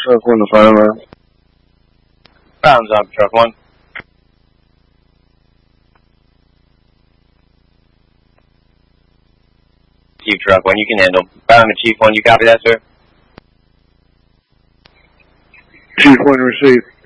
Truck 1 to Fireman. Bounds up, Truck 1. Chief Truck 1, you can handle. Bound to Chief 1, you copy that, sir? Chief 1 received.